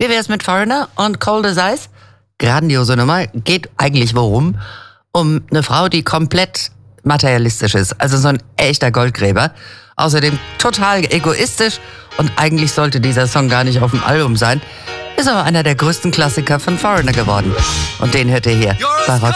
Wie wär's mit Foreigner und Cold as Ice? Grandiose Nummer. Geht eigentlich worum? Um eine Frau, die komplett materialistisch ist. Also so ein echter Goldgräber. Außerdem total egoistisch. Und eigentlich sollte dieser Song gar nicht auf dem Album sein. Ist aber einer der größten Klassiker von Foreigner geworden. Und den hört ihr hier bei Rock